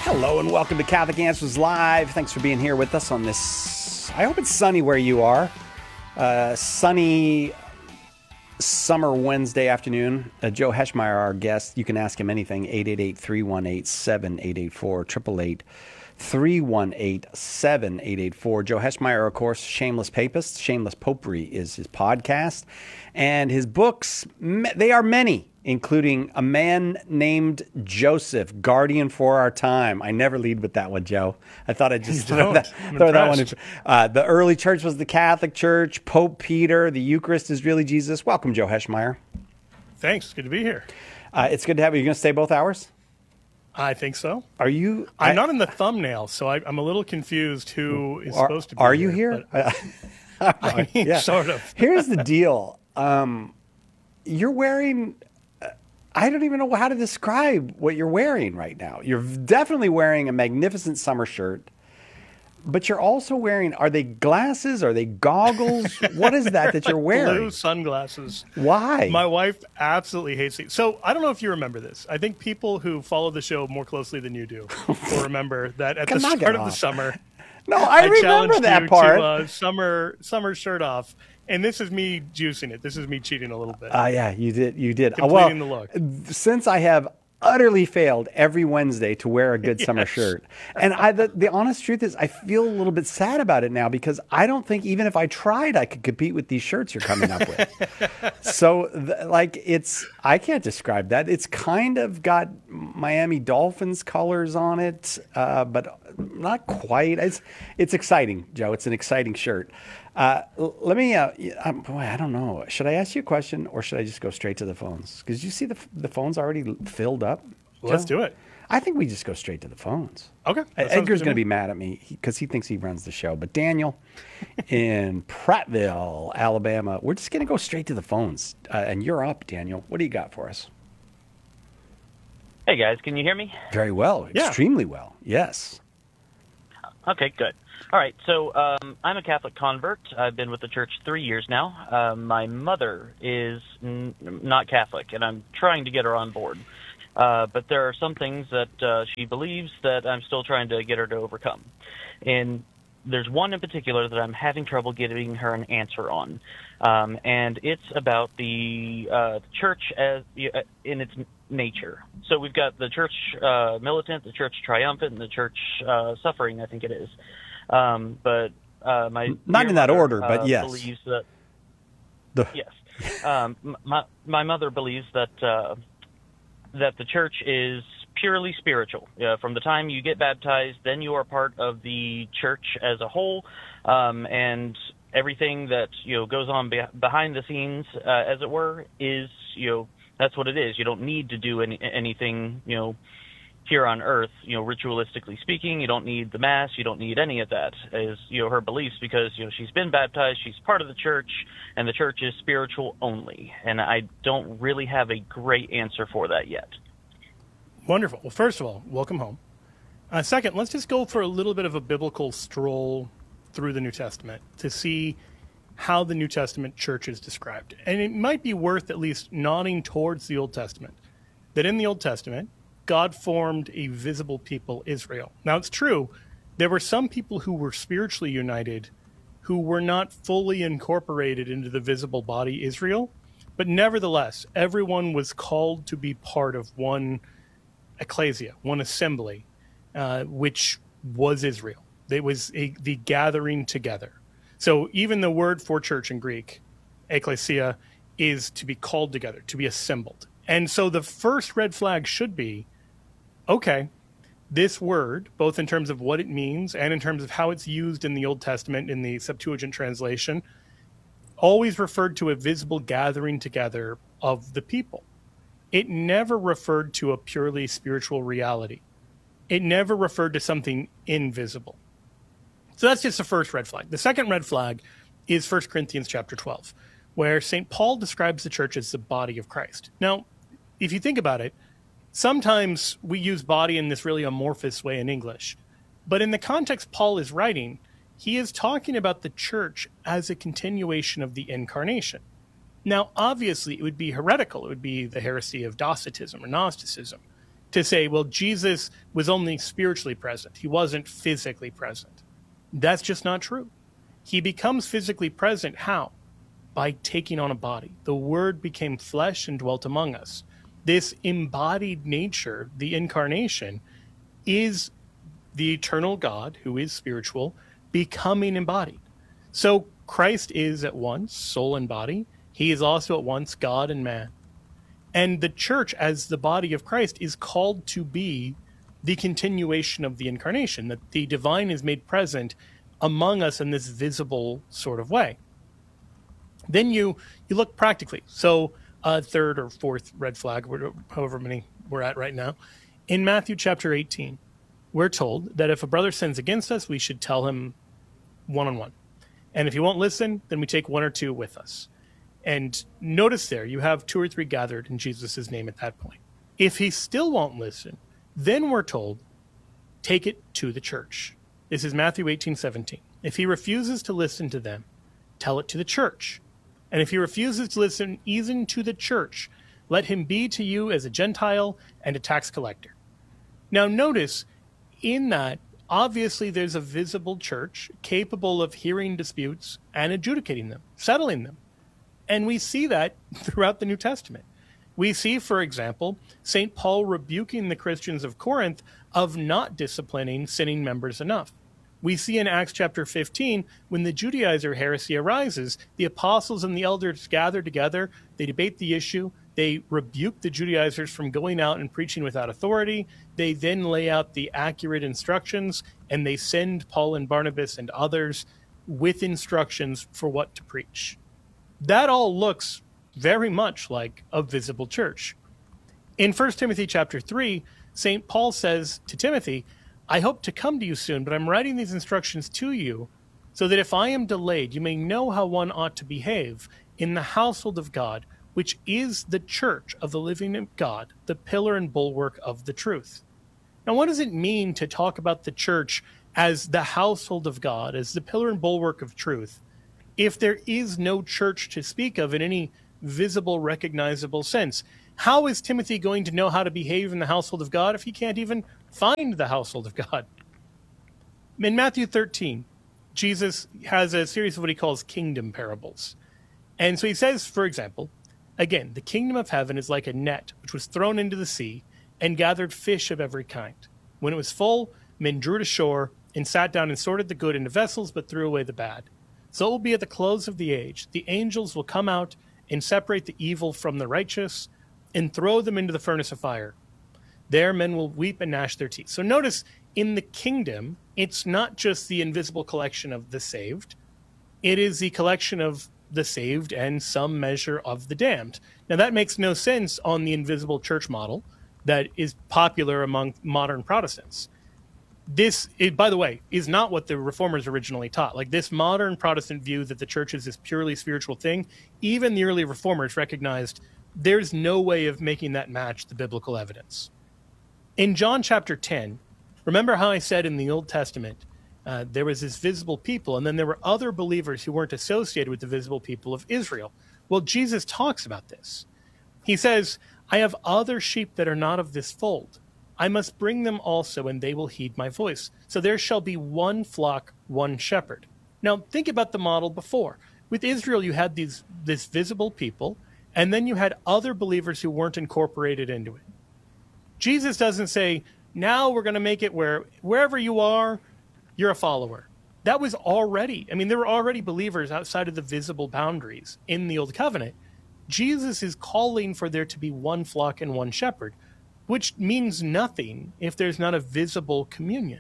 Hello and welcome to Catholic Answers Live. Thanks for being here with us on this, I hope it's sunny where you are. Sunny summer Wednesday afternoon. Joe Heschmeyer, our guest. You can ask him anything. 888-318-7884, 888-318-7884. Joe Heschmeyer, of course, Shameless Papist. Shameless Popery is his podcast. And his books, they are many, including A Man Named Joseph, Guardian for Our Time. I never lead with that one, Joe. I thought I'd just throw that one in. The early church was the Catholic Church, Pope Peter, the Eucharist is really Jesus. Welcome, Joe Heschmeyer. Thanks. Good to be here. It's good to have you. Are you going to stay both hours? I think so. Are you? I'm not in the thumbnail, so I'm a little confused who is supposed to be Are you here? I mean, yeah. Sort of. Here's the deal. You're wearing... I don't even know how to describe what you're wearing right now. You're definitely wearing a magnificent summer shirt, but you're also wearing, are they glasses? Are they goggles? What is that you're wearing? Blue sunglasses. Why? My wife absolutely hates it. So I don't know if you remember this. I think people who follow the show more closely than you do will remember that at the start of the summer. No, I remember that part. To, summer shirt off. And this is me juicing it. This is me cheating a little bit. Yeah, you did. Completing the look. Since I have utterly failed every Wednesday to wear a good summer shirt, and the honest truth is I feel a little bit sad about it now because I don't think even if I tried I could compete with these shirts you're coming up with. So I can't describe that. It's kind of got Miami Dolphins colors on it, but not quite. It's exciting, Joe. It's an exciting shirt. Let me, I don't know. Should I ask you a question or should I just go straight to the phones? Because you see the phones already filled up. Well, let's do it. I think we just go straight to the phones. Okay. Edgar's going to be mad at me because he thinks he runs the show. But Daniel in Prattville, Alabama, we're just going to go straight to the phones. And you're up, Daniel. What do you got for us? Hey, guys. Can you hear me? Very well. Yeah. Extremely well. Yes. Okay, good. All right, so I'm a Catholic convert. I've been with the church 3 years now. My mother is not Catholic, and I'm trying to get her on board. But there are some things that she believes that I'm still trying to get her to overcome. And there's one in particular that I'm having trouble getting her an answer on. And it's about the church in its nature. So we've got the church militant, the church triumphant, and the church suffering, I think it is. But my not in that mother, order, but yes. Believes that yes, my mother believes that that the church is purely spiritual. From the time you get baptized, then you are part of the church as a whole, and everything that goes on behind the scenes, as it were, is that's what it is. You don't need to do anything here on earth, ritualistically speaking. You don't need the Mass. You don't need any of that, is her beliefs, because she's been baptized, she's part of the church, and the church is spiritual only. And I don't really have a great answer for that yet. Wonderful. Well, first of all, welcome home. Second, let's just go for a little bit of a biblical stroll through the New Testament to see how the New Testament church is described. And it might be worth at least nodding towards the Old Testament, that in the Old Testament, God formed a visible people, Israel. Now, it's true, there were some people who were spiritually united who were not fully incorporated into the visible body, Israel, but nevertheless, everyone was called to be part of one ecclesia, one assembly, which was Israel. It was the gathering together. So even the word for church in Greek, ecclesia, is to be called together, to be assembled. And so the first red flag should be, okay, this word, both in terms of what it means and in terms of how it's used in the Old Testament, in the Septuagint translation, always referred to a visible gathering together of the people. It never referred to a purely spiritual reality. It never referred to something invisible. So that's just the first red flag. The second red flag is 1 Corinthians chapter 12, where St. Paul describes the church as the body of Christ. Now, if you think about it, sometimes we use body in this really amorphous way in English. But in the context Paul is writing, he is talking about the church as a continuation of the incarnation. Now, obviously, it would be heretical. It would be the heresy of Docetism or Gnosticism to say, well, Jesus was only spiritually present. He wasn't physically present. That's just not true. He becomes physically present. How? By taking on a body. The Word became flesh and dwelt among us. This embodied nature, the incarnation, is the eternal God, who is spiritual, becoming embodied. So Christ is at once soul and body. He is also at once God and man. And the church, as the body of Christ, is called to be the continuation of the incarnation, that the divine is made present among us in this visible sort of way. Then you look practically. So third or fourth red flag, however many we're at right now. In Matthew chapter 18, we're told that if a brother sins against us, we should tell him one-on-one. And if he won't listen, then we take one or two with us. And notice there, you have 2 or 3 gathered in Jesus' name at that point. If he still won't listen, then we're told, take it to the church. This is Matthew 18:17. If he refuses to listen to them, tell it to the church. And if he refuses to listen even to the church, let him be to you as a Gentile and a tax collector. Now notice, in that, obviously there's a visible church capable of hearing disputes and adjudicating them, settling them. And we see that throughout the New Testament. We see, for example, St. Paul rebuking the Christians of Corinth of not disciplining sinning members enough. We see in Acts chapter 15, when the Judaizer heresy arises, the apostles and the elders gather together, they debate the issue, they rebuke the Judaizers from going out and preaching without authority, they then lay out the accurate instructions, and they send Paul and Barnabas and others with instructions for what to preach. That all looks very much like a visible church. In 1 Timothy chapter 3, St. Paul says to Timothy, I hope to come to you soon, but I'm writing these instructions to you so that if I am delayed, you may know how one ought to behave in the household of God, which is the church of the living God, the pillar and bulwark of the truth. Now, what does it mean to talk about the church as the household of God, as the pillar and bulwark of truth, if there is no church to speak of in any visible, recognizable sense? How is Timothy going to know how to behave in the household of God if he can't even find the household of God? In Matthew 13, Jesus has a series of what he calls kingdom parables. And so he says, for example, again, the kingdom of heaven is like a net which was thrown into the sea and gathered fish of every kind. When it was full, men drew it ashore and sat down and sorted the good into vessels, but threw away the bad. So it will be at the close of the age. The angels will come out and separate the evil from the righteous and throw them into the furnace of fire. There men will weep and gnash their teeth. So notice, in the kingdom, it's not just the invisible collection of the saved. It is the collection of the saved and some measure of the damned. Now that makes no sense on the invisible church model that is popular among modern Protestants. This, by the way, is not what the Reformers originally taught. Like, this modern Protestant view that the church is this purely spiritual thing, even the early Reformers recognized there's no way of making that match the biblical evidence. In John chapter 10, remember how I said in the Old Testament, there was this visible people, and then there were other believers who weren't associated with the visible people of Israel. Well, Jesus talks about this. He says, I have other sheep that are not of this fold. I must bring them also, and they will heed my voice. So there shall be one flock, one shepherd. Now, think about the model before. With Israel, you had this visible people, and then you had other believers who weren't incorporated into it. Jesus doesn't say, now we're going to make it where wherever you are, you're a follower. That was already, there were already believers outside of the visible boundaries in the Old Covenant. Jesus is calling for there to be one flock and one shepherd, which means nothing if there's not a visible communion.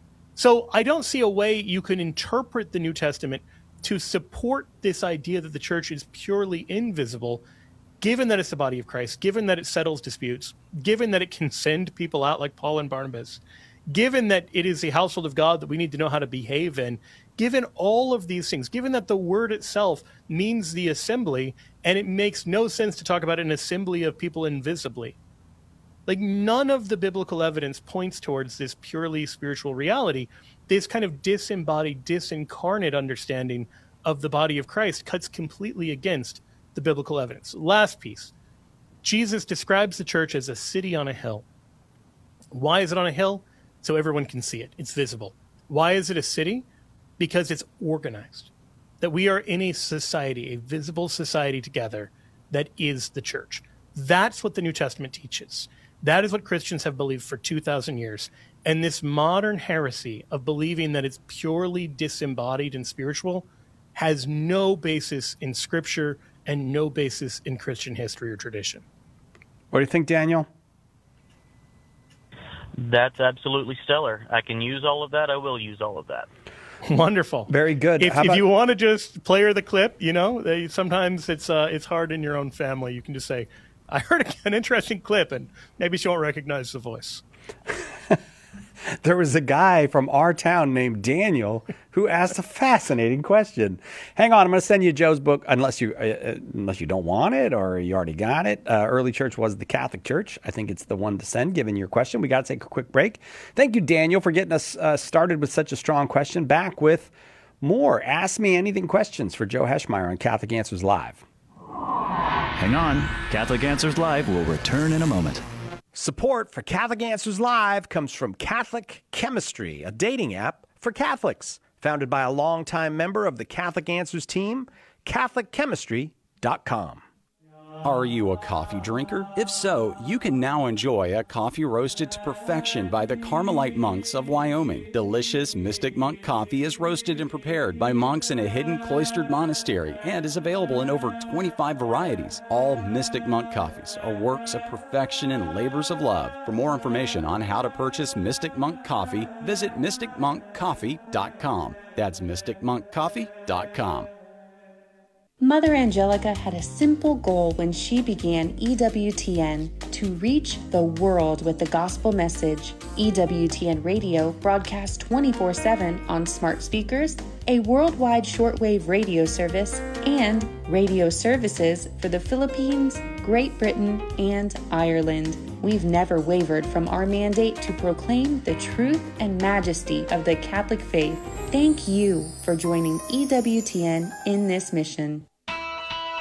So I don't see a way you can interpret the New Testament to support this idea that the church is purely invisible, given that it's the body of Christ, given that it settles disputes, given that it can send people out like Paul and Barnabas, given that it is the household of God that we need to know how to behave in, given all of these things, given that the word itself means the assembly, and it makes no sense to talk about an assembly of people invisibly. Like, none of the biblical evidence points towards this purely spiritual reality. This kind of disembodied, disincarnate understanding of the body of Christ cuts completely against the biblical evidence. Last piece. Jesus describes the church as a city on a hill. Why is it on a hill? So everyone can see it. It's visible. Why is it a city? Because it's organized. That we are in a society, a visible society together that is the church. That's what the New Testament teaches. That is what Christians have believed for 2,000 years. And this modern heresy of believing that it's purely disembodied and spiritual has no basis in Scripture and no basis in Christian history or tradition. What do you think, Daniel? That's absolutely stellar. I can use all of that. I will use all of that. Wonderful. Very good. If you want to just play her the clip, sometimes it's hard in your own family. You can just say, I heard an interesting clip, and maybe she won't recognize the voice. There was a guy from our town named Daniel who asked a fascinating question. Hang on, I'm going to send you Joe's book, unless you don't want it or you already got it. Early Church Was the Catholic Church. I think it's the one to send, given your question. We got to take a quick break. Thank you, Daniel, for getting us started with such a strong question. Back with more Ask Me Anything questions for Joe Heschmeyer on Catholic Answers Live. Hang on, Catholic Answers Live will return in a moment. Support for Catholic Answers Live comes from Catholic Chemistry, a dating app for Catholics. Founded by a longtime member of the Catholic Answers team, CatholicChemistry.com. Are you a coffee drinker? If so, you can now enjoy a coffee roasted to perfection by the Carmelite monks of Wyoming. Delicious Mystic Monk coffee is roasted and prepared by monks in a hidden cloistered monastery and is available in over 25 varieties. All Mystic Monk coffees are works of perfection and labors of love. For more information on how to purchase Mystic Monk coffee, visit mysticmonkcoffee.com. That's mysticmonkcoffee.com. Mother Angelica had a simple goal when she began EWTN: to reach the world with the gospel message. EWTN Radio broadcasts 24/7 on smart speakers, a worldwide shortwave radio service, and radio services for the Philippines, Great Britain, and Ireland. We've never wavered from our mandate to proclaim the truth and majesty of the Catholic faith. Thank you for joining EWTN in this mission.